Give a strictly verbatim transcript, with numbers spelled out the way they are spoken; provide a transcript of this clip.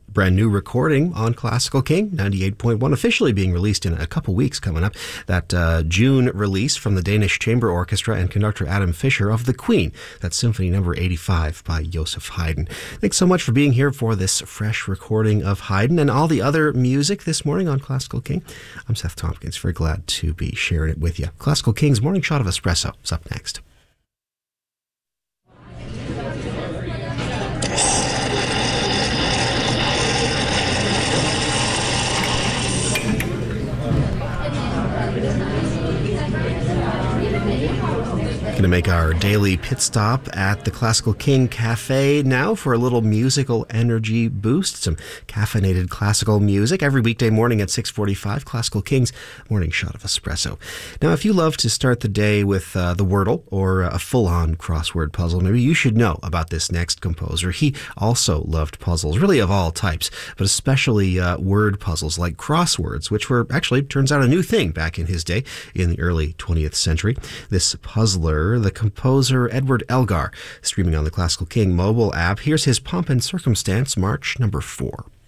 brand new recording on Classical King ninety-eight point one, officially being released in a couple weeks coming up. That uh, June release from the Danish Chamber Orchestra and conductor Adam Fischer of The Queen. That's Symphony Number eighty-five by Joseph Haydn. Thanks so much for being here for this fresh recording of Haydn and all the other music this morning on Classical King. I'm Seth Tompkins. Very glad to be sharing it with you. Classical King's Morning Shot of Espresso is up next. Going to make our daily pit stop at the Classical King Cafe now for a little musical energy boost. Some caffeinated classical music every weekday morning at six forty-five. Classical King's Morning Shot of Espresso. Now, if you love to start the day with uh, the Wordle or a full-on crossword puzzle, maybe you should know about this next composer. He also loved puzzles, really of all types, but especially uh, word puzzles like crosswords, which were actually, turns out, a new thing back in his day in the early twentieth century. This puzzler, the composer Edward Elgar, streaming on the Classical King mobile app. Here's his Pomp and Circumstance, March number four.